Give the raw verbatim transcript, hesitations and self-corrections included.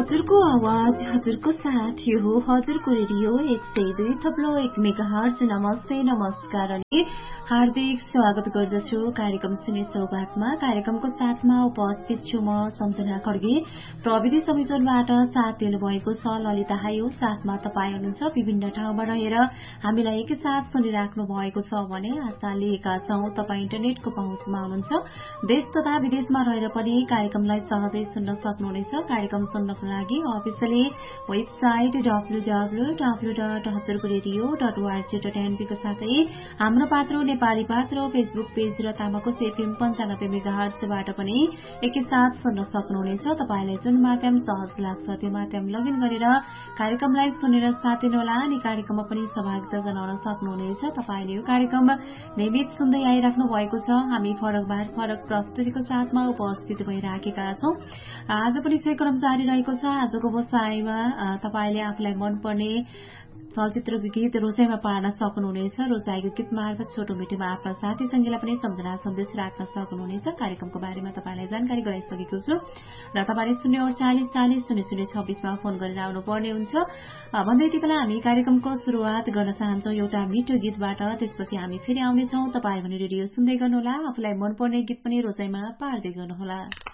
हजुरको आवाज हजुरको साथ यो हो हजुरको रेडियो एक सय दुई थप्लो एक मेगा हर्ज। नमस्ते नमस्कार अनि हार्दिक स्वागत गर्दछु कार्यक्रम सुने सौभागमा। कार्यक्रमको साथमा उपस्थित छु म सम्झना खड्गे। प्रविधि संयोजनबाट साथ दिनुभएको छ ललिता हायो। साथमा तपाईँ हुनुहुन्छ विभिन्न ठाउँमा रहेर हामीलाई एकैसाथ सुनिराख्नु भएको छ भने आशा लिएका छौं तपाईँ इन्टरनेटको पहुँचमा हुनुहुन्छ। देश तथा विदेशमा रहेर पनि कार्यक्रमलाई सहजै सुन्न सक्नुहुनेछ। कार्यक्रम सुन्नको लागि officially website W W W dot हजुरको radio dot ORG dot NP को साथै हाम्रो पात्रो नेपाली पात्रो फेसबुक पेज र तामाकोस एफएम पञ्चानब्बे मेगा हर्जबाट पनि एकैसाथ सुन्न सक्नुहुनेछ। तपाईलाई जुन माध्यम सहज लाग्छ त्यो माध्यम लगइन गरेर कार्यक्रमलाई सुनेर साथ दिनुहोला अनि कार्यक्रममा पनि सहभागिता जनाउन सक्नुहुनेछ। तपाईले यो कार्यक्रम नियमित सुन्दै आइराख्नु भएको छ। हामी फरक बार फरक प्रस्तुतिको साथमा उपस्थित भइराखेका छौं। आज पनि सोही क्रम जारी रहेको छ। आजको बसाइमा तपाईले आफूलाई मनपर्ने चलचित्रको गीत रोजाइमा पार्न सक्नुहुनेछ। रोजाइको गीत मार्फत छोटो मिठोमा आफ्ना साथी संगीलाई पनि सम्झना सन्देश राख्न सक्नुहुनेछ। कार्यक्रमको बारेमा तपाईलाई जानकारी गराइसकेको छु र तपाईले शून्य अडचालिस चालिस शून्य शून्य छब्बीसमा फोन गरेर आउनुपर्ने हुन्छ। भन्दै यति बेला हामी कार्यक्रमको शुरूआत गर्न चाहन्छौं एउटा मिठो गीतबाट। त्यसपछि हामी फेरि आउनेछौं। तपाईँ भने रेडियो सुन्दै गर्नुहोला। आफूलाई मनपर्ने गीत पनि रोजाइमा पार्दै गर्नुहोला।